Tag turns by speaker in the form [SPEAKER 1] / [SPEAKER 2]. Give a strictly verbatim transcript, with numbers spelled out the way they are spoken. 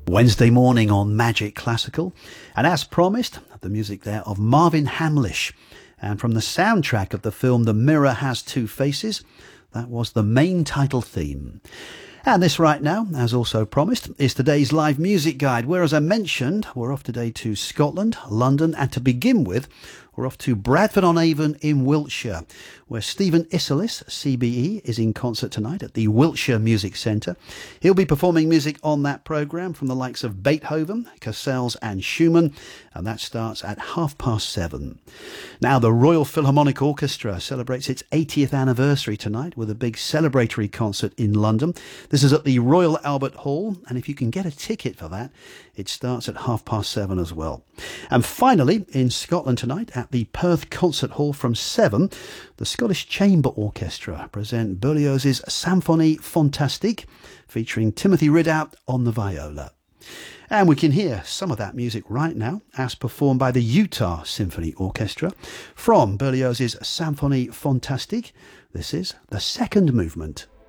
[SPEAKER 1] Wednesday morning on Magic Classical, and as promised, the music there of Marvin Hamlish, and from the soundtrack of the film The Mirror Has Two Faces, that was the main title theme. And this right now, as also promised, is today's live music guide, where, as I mentioned, we're off today to Scotland, London, and to begin with, we're off to Bradford-on-Avon in Wiltshire, where Stephen Isserlis, C B E, is in concert tonight at the Wiltshire Music Centre. He'll be performing music on that programme from the likes of Beethoven, Casals and Schumann, and that starts at half past seven. Now, the Royal Philharmonic Orchestra celebrates its eightieth anniversary tonight with a big celebratory concert in London. This is at the Royal Albert Hall, and if you can get a ticket for that, it starts at half past seven as well. And finally, in Scotland tonight at the Perth Concert Hall from seven, the Scottish Chamber Orchestra present Berlioz's Symphonie Fantastique, featuring Timothy Ridout on the viola. And we can hear some of that music right now as performed by the Utah Symphony Orchestra from Berlioz's Symphonie Fantastique. This is the second movement.